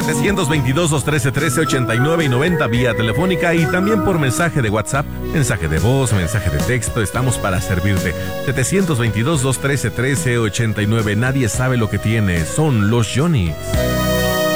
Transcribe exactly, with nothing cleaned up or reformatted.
setecientos veintidós, doscientos trece, trece ochenta y nueve y noventa vía telefónica y también por mensaje de WhatsApp, mensaje de voz, mensaje de texto. Estamos para servirte. setecientos veintidós, doscientos trece, trece ochenta y nueve. Nadie sabe lo que tiene. Son los Johnny's.